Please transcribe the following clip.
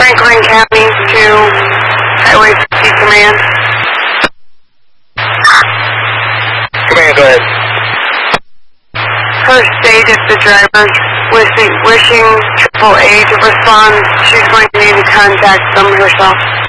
Franklin County to Highway 50 Command. Command, go ahead. First aid at the driver, wishing AAA to respond. She's going to need to contact them herself.